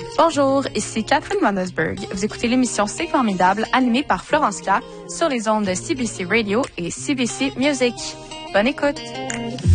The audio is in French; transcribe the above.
Bonjour, ici Catherine Mannesberg. Vous écoutez l'émission C'est formidable, animée par Florence K sur les ondes de CBC Radio et CBC Music. Bonne écoute!